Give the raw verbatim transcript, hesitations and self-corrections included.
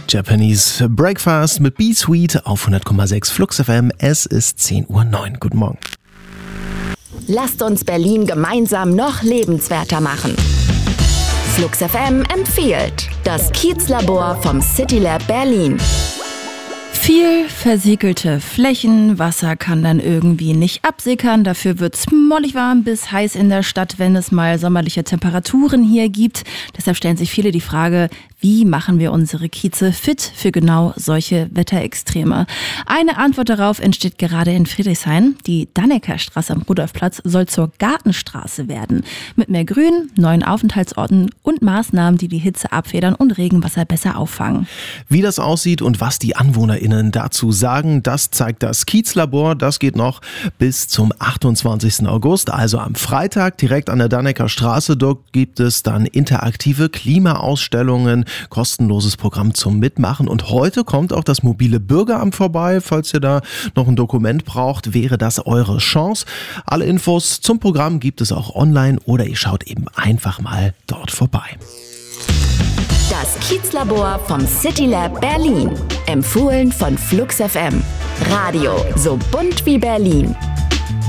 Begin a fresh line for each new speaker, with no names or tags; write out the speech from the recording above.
Japanese Breakfast mit Be Sweet auf hundert Komma sechs Flux F M. Es ist zehn Uhr neun. Guten Morgen.
Lasst uns Berlin gemeinsam noch lebenswerter machen. Flux F M empfiehlt das Kiezlabor vom CityLab Berlin.
Viel versiegelte Flächen, Wasser kann dann irgendwie nicht absickern, dafür wird's mollig warm bis heiß in der Stadt, wenn es mal sommerliche Temperaturen hier gibt. Deshalb stellen sich viele die Frage, wie machen wir unsere Kieze fit für genau solche Wetterextreme? Eine Antwort darauf entsteht gerade in Friedrichshain. Die Dannekerstraße am Rudolfplatz soll zur Gartenstraße werden. Mit mehr Grün, neuen Aufenthaltsorten und Maßnahmen, die die Hitze abfedern und Regenwasser besser auffangen.
Wie das aussieht und was die AnwohnerInnen dazu sagen, das zeigt das Kiezlabor. Das geht noch bis zum achtundzwanzigsten August, also am Freitag direkt an der Dannekerstraße. Dort gibt es dann interaktive Klimaausstellungen, kostenloses Programm zum Mitmachen. Und heute kommt auch das mobile Bürgeramt vorbei. Falls ihr da noch ein Dokument braucht, wäre das eure Chance. Alle Infos zum Programm gibt es auch online oder ihr schaut eben einfach mal dort vorbei.
Das Kiezlabor vom CityLab Berlin. Empfohlen von Flux F M. Radio so bunt wie Berlin.